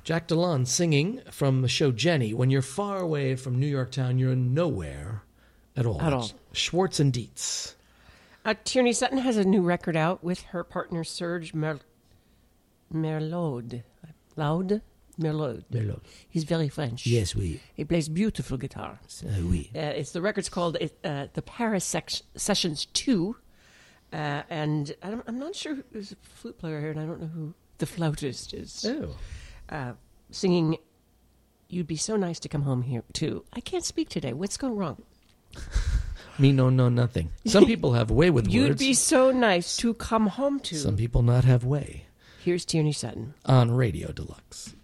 Jack DeLon singing from the show Jenny. When you're far away from New York town, you're nowhere at all. At all. Schwartz and Dietz. Tierney Sutton has a new record out with her partner Serge Merlot. Merlot. He's very French. Yes, oui. He plays beautiful guitar. Oui. The record's called the Paris Sessions 2. And I'm not sure who's a flute player here, and I don't know who the flautist is. Oh. Singing, "You'd be so nice to come home here, too." I can't speak today. What's going wrong? Me no know nothing. Some people have way with You'd words. be so nice to come home to. Some people not have way. Here's Tierney Sutton. On Radio Deluxe.